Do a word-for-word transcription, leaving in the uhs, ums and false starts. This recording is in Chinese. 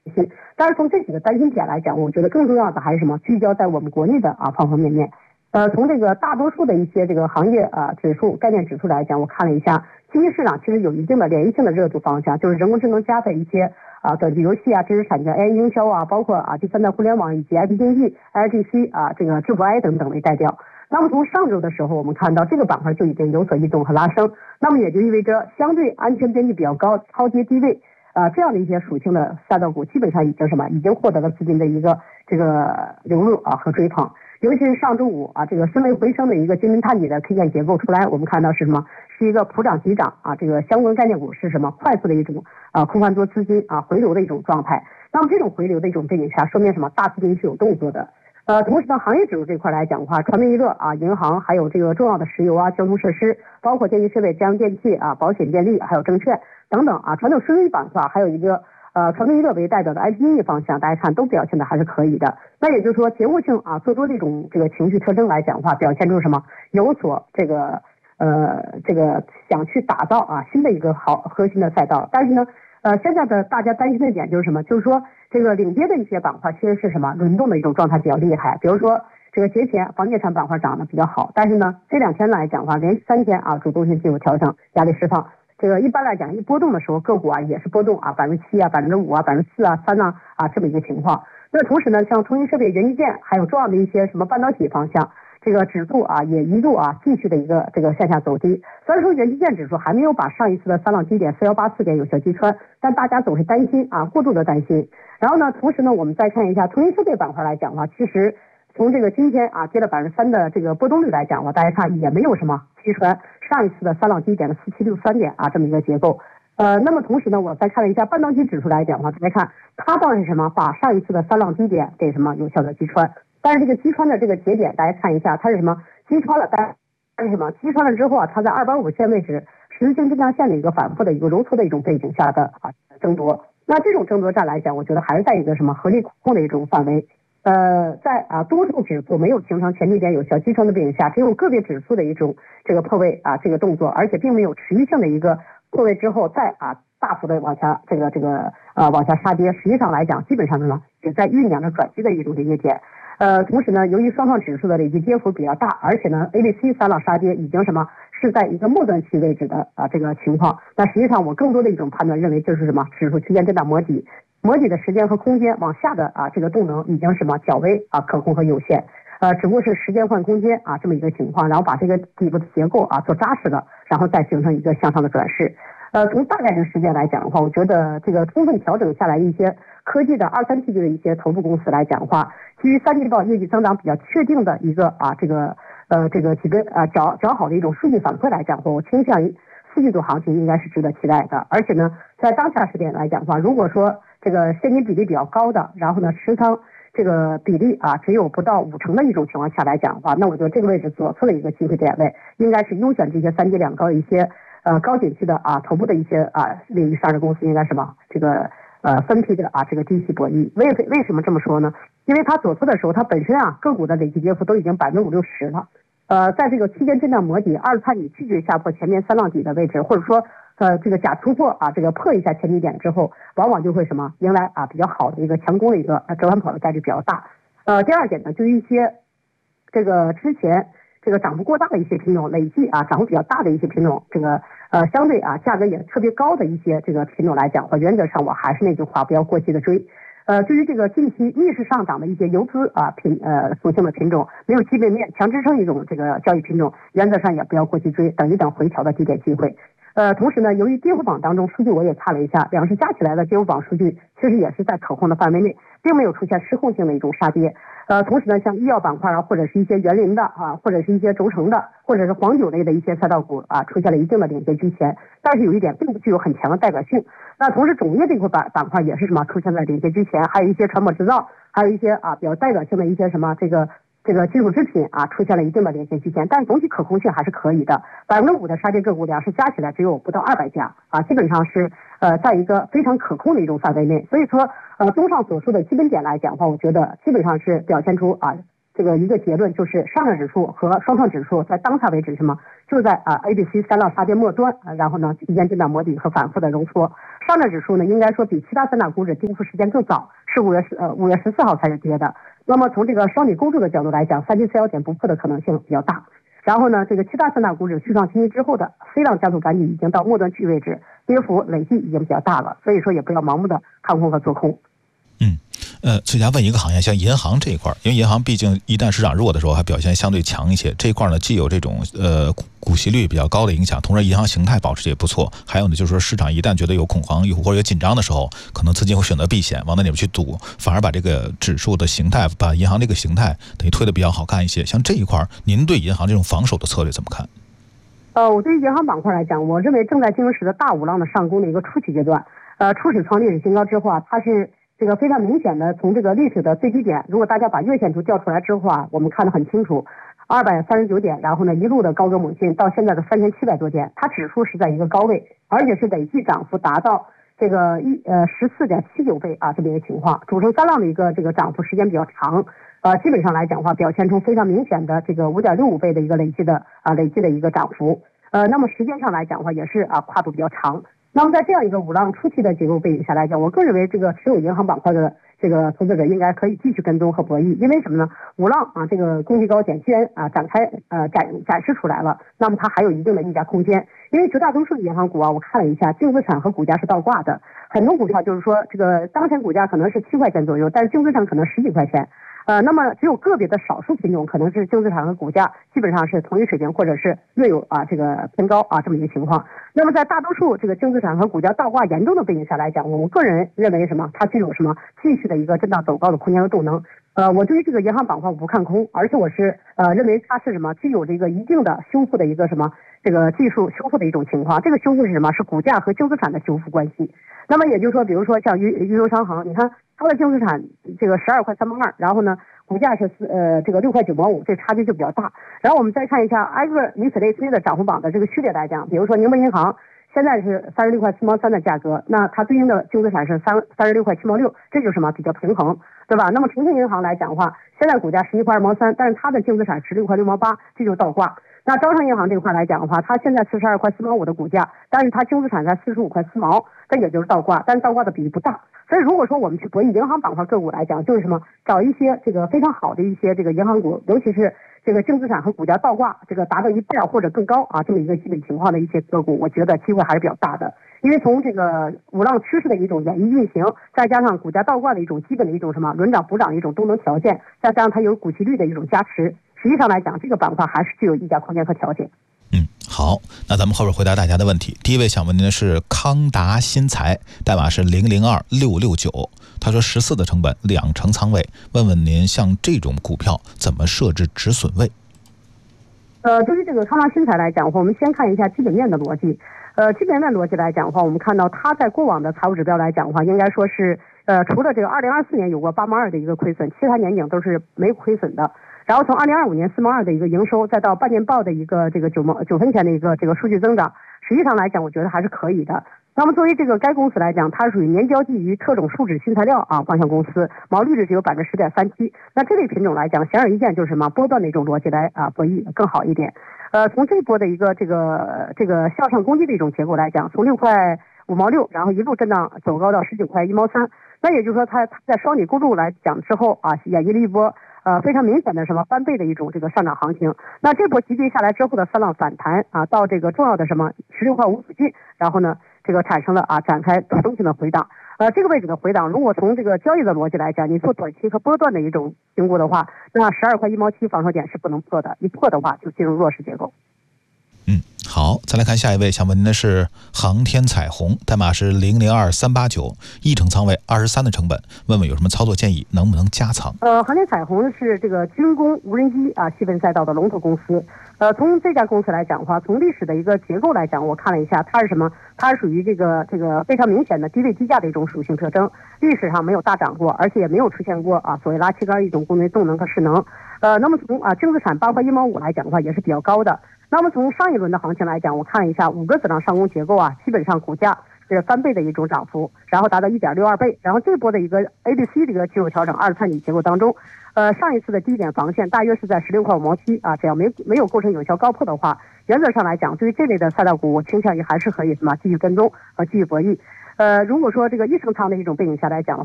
心。但是从这几个担心点来讲，我觉得更重要的还是什么？聚焦在我们国内的啊方方面面。呃，从这个大多数的一些这个行业啊指数、概念指数来讲，我看了一下，经济市场其实有一定的连续性的热度方向，就是人工智能加在一些啊的游戏啊、知识产权、A I 营销啊，包括啊第三代互联网以及 I P 经济、I G C 啊这个支付 I 等等为代表。那么从上周的时候，我们看到这个板块就已经有所异动和拉升，那么也就意味着相对安全边际比较高、超跌低位啊这样的一些属性的赛道股，基本上已经什么已经获得了资金的一个这个流入啊和追捧。尤其是上周五啊，这个身为回升的一个金针探底的 K 线结构出来，我们看到是什么？是一个普涨急涨啊，这个相关概念股是什么？快速的一种啊空翻多资金啊回流的一种状态。那么这种回流的一种背景下，说明什么？大资金是有动作的。呃，同时呢，行业指数这块来讲的话，传媒娱乐啊、银行，还有这个重要的石油啊、交通设施，包括电气设备、家用电器啊、保险电力，还有证券等等啊，传统收益板块，还有一个。呃，传媒娱乐为代表的 I P 经济方向，大家看都表现的还是可以的。那也就是说，节务性啊，做多这种这个情绪特征来讲的话，表现出什么？有所这个呃这个想去打造啊新的一个好核心的赛道。但是呢，呃，现在的大家担心的点就是什么？就是说这个领跌的一些板块其实是什么？轮动的一种状态比较厉害。比如说这个节前房地产板块涨得比较好，但是呢这两天来讲的话，连续三天啊主动性进入调整，压力释放。这个一般来讲，一波动的时候，个股啊也是波动啊，百分之七啊、百分之五啊、百分之四啊、三啊啊这么一个情况。那同时呢，像通信设备、元器件，还有重要的一些什么半导体方向，这个指数啊也一度啊继续的一个这个向下走低。虽然说元器件指数还没有把上一次的三浪低点四幺八四点有效击穿，但大家总是担心啊，过度的担心。然后呢，同时呢，我们再看一下通信设备板块来讲的话，其实。从这个今天啊跌了百分之三的这个波动率来讲，我大家看也没有什么击穿上一次的三浪低点的四七六三点啊这么一个结构。呃，那么同时呢，我再看了一下半导体指数来讲的话，大家看它倒是什么把上一次的三浪低点给什么有效的击穿，但是这个击穿的这个节点，大家看一下它是什么击穿了，但是什么击穿了之后啊，它在二百五线位置十日线震荡线的一个反复的一个揉搓的一种背景下的啊争夺。那这种争夺战来讲，我觉得还是在一个什么合力控的一种范围。呃，在啊多数指数没有形成前低点有效击穿的背景下，只有个别指数的一种这个破位啊这个动作，而且并没有持续性的一个破位之后再啊大幅的往下这个这个啊往下杀跌。实际上来讲，基本上呢也在酝酿着转机的一种临界点。呃，同时呢，由于双创指数的累计跌幅比较大，而且呢 A B C 三浪杀跌已经什么是在一个末端期位置的啊这个情况。那实际上我更多的一种判断认为就是什么指数区间震荡磨底。磨底的时间和空间往下的啊这个动能已经什么较为啊可控和有限，呃只不过是时间换空间啊这么一个情况，然后把这个底部的结构啊做扎实了，然后再形成一个向上的转势。呃从大概的时间来讲的话，我觉得这个充分调整下来一些科技的二三季度的一些头部公司来讲的话，基于三季报业绩增长比较确定的一个啊这个呃这个几个啊较较好的一种数据反馈来讲的话，我倾向于四季度行情应该是值得期待的。而且呢，在当下时点来讲的话，如果说这个现金比例比较高的，然后呢持仓这个比例啊只有不到五成的一种情况下来讲的话，那我觉得这个位置左侧的一个机会点位应该是优选这些三跌两高的一些呃高景气的啊头部的一些啊领域上市公司，应该什么这个呃分批的啊这个低吸博弈。为为什么这么说呢？因为它左侧的时候，它本身啊个股的累计跌幅都已经百分之五六十了。呃，在这个区间震荡磨底，二次你拒绝下破前面三浪底的位置，或者说呃这个假突破啊，这个破一下前低点之后，往往就会什么迎来啊比较好的一个强攻的一个折返跑的概率比较大。呃，第二点呢，就是一些这个之前这个涨幅过大的一些品种，累计啊涨幅比较大的一些品种，这个呃相对啊价格也特别高的一些这个品种来讲，原则上我还是那句话，不要过激的追。呃，对于这个近期逆势上涨的一些游资啊品呃属性的品种，没有基本面强支撑一种这个交易品种，原则上也不要过去追，等一等回调的低点机会。呃，同时呢，由于跌幅榜当中数据我也看了一下，两市加起来的跌幅榜数据确实也是在可控的范围内，并没有出现失控性的一种杀跌。呃，同时呢，像医药板块啊，或者是一些园林的啊，或者是一些轴承的，或者是黄酒类的一些赛道股啊，出现了一定的领跌居前，但是有一点并不具有很强的代表性。那同时，种业这块板板块也是什么出现在领跌居前，还有一些船舶制造，还有一些啊比较代表性的一些什么这个这个金属制品啊，出现了一定的领跌居前，但是总体可控性还是可以的。百分之五的杀跌个股，两市加起来只有不到二百家啊，基本上是呃在一个非常可控的一种范围内。所以说，呃，综上所述的基本点来讲的话，我觉得基本上是表现出啊。 这个一个结论，就是上证指数和双创指数在当下为止什么，就在啊 A B C 三浪杀跌末端啊，然后呢区间震荡磨底和反复的容缩。上证指数呢，应该说比其他三大股指跌幅时间更早，是五月十呃五月十四号才是跌的。那么从这个双底构筑的角度来讲，三七四幺点不破的可能性比较大。然后呢，这个其他三大股指续创新低之后的 C 浪加速赶底已经到末端区域位置，跌幅累计已经比较大了，所以说也不要盲目的看空和做空。 嗯，呃，最佳问一个行业，像银行这一块，因为银行毕竟一旦市场弱的时候，还表现相对强一些。这一块呢，既有这种呃股息率比较高的影响，同时银行形态保持也不错。还有呢，就是说市场一旦觉得有恐慌或者有紧张的时候，可能资金会选择避险，往那里面去赌，反而把这个指数的形态，把银行这个形态等于推的比较好看一些。像这一块，您对银行这种防守的策略怎么看？ 呃，我对于银行板块来讲，我认为正在进入时的大五浪的上攻的一个初期阶段。呃，初始创历史新高之后啊，它是这个非常明显的从这个历史的最低点，如果大家把月线图调出来之后啊，我们看得很清楚，二百三十九点，然后呢一路的高歌猛进到现在的三千七百多点，它指数是在一个高位，而且是累计涨幅达到这个一呃十四点七九倍啊这么一个情况，主升三浪的一个这个涨幅时间比较长，呃基本上来讲的话，表现出非常明显的这个五点六五倍的一个累计的啊累计的一个涨幅，呃那么时间上来讲的话也是啊跨度比较长。那么在这样一个五浪初期的结构背景下来讲，我个人认为这个持有银行板块的这个投资者应该可以继续跟踪和博弈，因为什么呢？五浪啊这个攻击高点既然啊展开呃展展示出来了，那么它还有一定的溢价空间。因为绝大多数的银行股啊，我看了一下，净资产和股价是倒挂的，很多股票就是说这个当前股价可能是七块钱左右，但是净资产可能十几块钱。呃，那么只有个别的少数品种可能是净资产和股价基本上是同一水平，或者是略有啊这个偏高啊这么一个情况。那么在大多数这个净资产和股价倒挂严重的背景下来讲，我个人认为什么？它具有什么继续的一个震荡走高的空间和动能。呃，我对于这个银行板块我不看空，而且我是呃认为它是什么？具有这个一定的修复的一个什么这个技术修复的一种情况。这个修复是什么？是股价和净资产的修复关系。那么也就是说，比如说像豫豫州商行，你看它的净资产这个十二块三毛二，然后呢股价是呃这个六块九毛五，这差距就比较大。然后我们再看一下挨个以此类推的涨幅榜的这个序列来讲，比如说宁波银行现在是三十六块四毛三的价格，那它对应的净资产是三三十六块七毛六，这就是什么比较平衡，对吧？那么重庆银行来讲的话，现在股价十一块二毛三，但是它的净资产是六块六毛八，这就倒挂。那招商银行这块来讲的话，它现在四十二块四毛五的股价，但是它净资产才四十五块四毛，这也就是倒挂，但是倒挂的比例不大。所以如果说我们去博弈银行板块个股来讲，就是什么找一些这个非常好的一些这个银行股，尤其是这个净资产和股价倒挂这个达到一倍或者更高啊这么一个基本情况的一些个股，我觉得机会还是比较大的。因为从这个五浪趋势的一种演绎运行，再加上股价倒挂的一种基本的一种什么轮涨补涨的一种动能条件，再加上它有股息率的一种加持，实际上来讲，这个板块还是具有溢价空间和条件。 嗯，好，那咱们后边回答大家的问题。第一位想问您的是康达新材，代码是零零二六六九，他说十四的成本，两成仓位，问问您像这种股票怎么设置止损位？ 呃，对于这个康达新材来讲的话，我们先看一下基本面的逻辑。呃，基本面逻辑来讲的话，我们看到它在过往的财务指标来讲的话，应该说是呃，除了这个二零二四年有过八毛二的一个亏损，其他年景都是没亏损的。然后从二零二五年四毛二的一个营收，再到半年报的一个这个九毛九分钱的一个这个数据增长，实际上来讲，我觉得还是可以的。那么作为这个该公司来讲，它属于年交际于特种树脂新材料啊方向公司，毛利率只有百分之十点三七。那这类品种来讲，显而易见就是什么波段的一种逻辑来啊博弈更好一点。呃，从这波的一个这个这个向上攻击的一种结构来讲，从六块五毛六，然后一路震荡走高到十九块一毛三。那也就是说，它它在双底构筑来讲之后啊，演绎了一波呃非常明显的什么翻倍的一种这个上涨行情。那这波急跌下来之后的三浪反弹啊，到这个重要的什么十六块五附近，然后呢这个产生了啊展开主动性的回档。呃，这个位置的回档，如果从这个交易的逻辑来讲，你做短期和波段的一种评估的话，那十二块一毛七防守点是不能破的，一破的话就进入弱势结构。 嗯，好，再来看下一位，想问您的是航天彩虹，代码是零零二三八九，一成仓位二十三的成本，问问有什么操作建议，能不能加仓？ 呃，航天彩虹是这个军工无人机啊细分赛道的龙头公司。呃，从这家公司来讲的话，从历史的一个结构来讲，我看了一下，它是什么？它是属于这个这个非常明显的低位低价的一种属性特征，历史上没有大涨过，而且也没有出现过啊所谓拉旗杆一种功能动能和势能。呃，那么从啊净资产八块一毛五来讲的话，也是比较高的。那么从上一轮的行情来讲，我看了一下五个子浪上攻结构啊，基本上股价这个翻倍的一种涨幅，然后达到一点六二倍。然后这波的一个 A B C 这个技术调整二次探底结构当中，呃，上一次的低点防线大约是在十六块五毛七啊，只要没没有构成有效高破的话，原则上来讲，对于这类的赛道股，我倾向于还是可以什么继续跟踪和继续博弈。呃，如果说这个一成仓的一种背景下来讲的话，